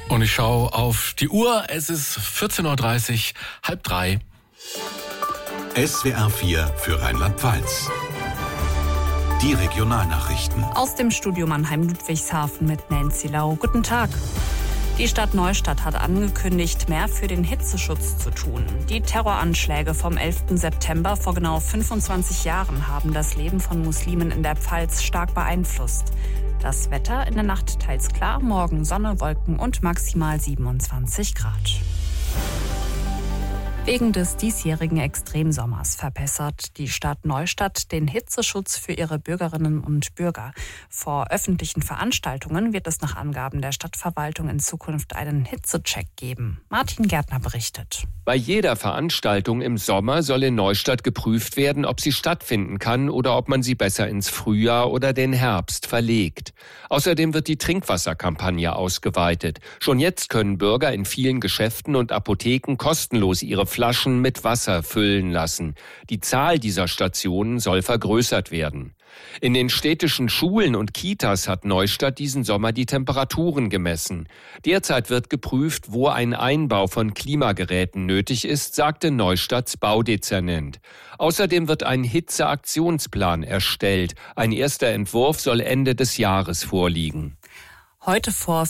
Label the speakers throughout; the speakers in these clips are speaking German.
Speaker 1: Und ich schaue auf die Uhr. Es ist 14.30 Uhr, halb drei.
Speaker 2: SWR 4 für Rheinland-Pfalz. Die Regionalnachrichten.
Speaker 3: Aus dem Studio Mannheim-Ludwigshafen mit Nancy Lau. Guten Tag. Die Stadt Neustadt hat angekündigt, mehr für den Hitzeschutz zu tun. Die Terroranschläge vom 11. September vor genau 25 Jahren haben das Leben von Muslimen in der Pfalz stark beeinflusst. Das Wetter in der Nacht teils klar, morgen Sonne, Wolken und maximal 27 Grad. Wegen des diesjährigen Extremsommers verbessert die Stadt Neustadt den Hitzeschutz für ihre Bürgerinnen und Bürger. Vor öffentlichen Veranstaltungen wird es nach Angaben der Stadtverwaltung in Zukunft einen Hitzecheck geben. Martin Gärtner berichtet.
Speaker 4: Bei jeder Veranstaltung im Sommer soll in Neustadt geprüft werden, ob sie stattfinden kann oder ob man sie besser ins Frühjahr oder den Herbst verlegt. Außerdem wird die Trinkwasserkampagne ausgeweitet. Schon jetzt können Bürger in vielen Geschäften und Apotheken kostenlos ihre Flaschen mit Wasser füllen lassen. Die Zahl dieser Stationen soll vergrößert werden. In den städtischen Schulen und Kitas hat Neustadt diesen Sommer die Temperaturen gemessen. Derzeit wird geprüft, wo ein Einbau von Klimageräten nötig ist, sagte Neustadts Baudezernent. Außerdem wird ein Hitzeaktionsplan erstellt. Ein erster Entwurf soll Ende des Jahres vorliegen.
Speaker 3: Heute vor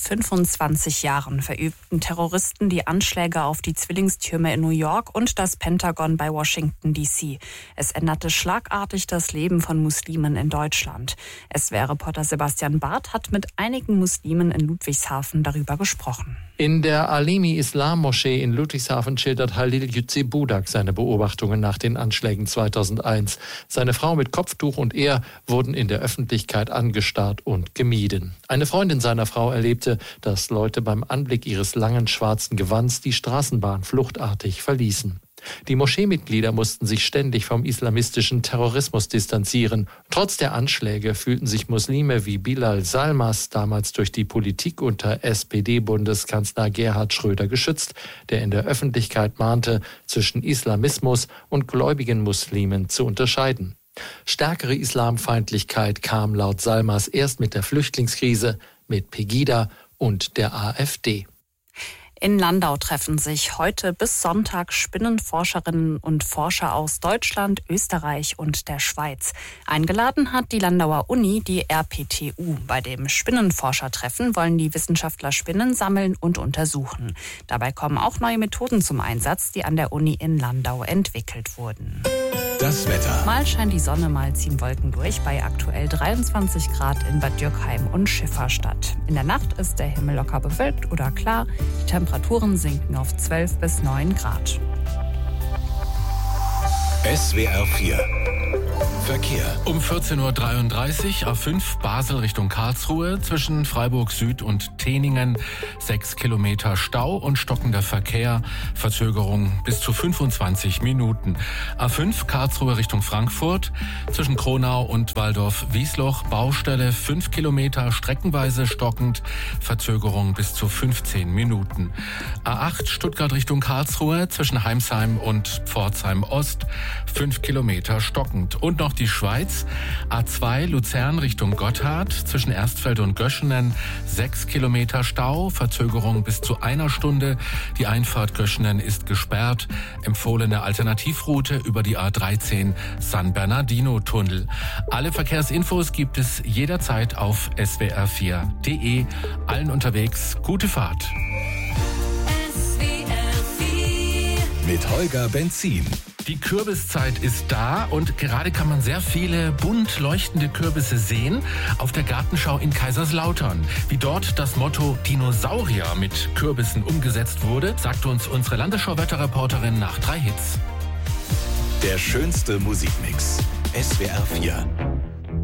Speaker 3: 25 Jahren verübten Terroristen die Anschläge auf die Zwillingstürme in New York und das Pentagon bei Washington, D.C. Es änderte schlagartig das Leben von Muslimen in Deutschland. SWR-Reporter Sebastian Barth hat mit einigen Muslimen in Ludwigshafen darüber gesprochen.
Speaker 5: In der Alimi-Islam-Moschee in Ludwigshafen schildert Halil Yüce Budak seine Beobachtungen nach den Anschlägen 2001. Seine Frau mit Kopftuch und er wurden in der Öffentlichkeit angestarrt und gemieden. Eine Freundin seiner Frau erlebte, dass Leute beim Anblick ihres langen schwarzen Gewands die Straßenbahn fluchtartig verließen. Die Moscheemitglieder mussten sich ständig vom islamistischen Terrorismus distanzieren. Trotz der Anschläge fühlten sich Muslime wie Bilal Salmas damals durch die Politik unter SPD-Bundeskanzler Gerhard Schröder geschützt, der in der Öffentlichkeit mahnte, zwischen Islamismus und gläubigen Muslimen zu unterscheiden. Stärkere Islamfeindlichkeit kam laut Salmas erst mit der Flüchtlingskrise, mit Pegida und der AfD.
Speaker 3: In Landau treffen sich heute bis Sonntag Spinnenforscherinnen und Forscher aus Deutschland, Österreich und der Schweiz. Eingeladen hat die Landauer Uni die RPTU. Bei dem Spinnenforschertreffen wollen die Wissenschaftler Spinnen sammeln und untersuchen. Dabei kommen auch neue Methoden zum Einsatz, die an der Uni in Landau entwickelt wurden.
Speaker 2: Das Wetter.
Speaker 3: Mal scheint die Sonne, mal ziehen Wolken durch, bei aktuell 23 Grad in Bad Dürkheim und Schifferstadt. In der Nacht ist der Himmel locker bewölkt oder klar. Die Temperaturen sinken auf 12 bis 9 Grad.
Speaker 2: SWR 4 Verkehr.
Speaker 1: Um 14.33 Uhr A5 Basel Richtung Karlsruhe zwischen Freiburg Süd und Teningen 6 Kilometer Stau und stockender Verkehr, Verzögerung bis zu 25 Minuten. A5 Karlsruhe Richtung Frankfurt zwischen Kronau und Waldorf-Wiesloch Baustelle 5 Kilometer streckenweise stockend, Verzögerung bis zu 15 Minuten. A8 Stuttgart Richtung Karlsruhe zwischen Heimsheim und Pforzheim Ost 5 Kilometer stockend. Und noch die Schweiz, A2 Luzern Richtung Gotthard, zwischen Erstfeld und Göschenen 6 Kilometer Stau, Verzögerung bis zu 1 Stunde. Die Einfahrt Göschenen ist gesperrt. Empfohlene Alternativroute über die A13 San Bernardino-Tunnel. Alle Verkehrsinfos gibt es jederzeit auf swr4.de. Allen unterwegs gute Fahrt.
Speaker 2: Mit Holger Benzin.
Speaker 1: Die Kürbiszeit ist da und gerade kann man sehr viele bunt leuchtende Kürbisse sehen auf der Gartenschau in Kaiserslautern. Wie dort das Motto Dinosaurier mit Kürbissen umgesetzt wurde, sagt uns unsere Landesschau-Wetterreporterin nach 3 Hits.
Speaker 2: Der schönste Musikmix. SWR 4.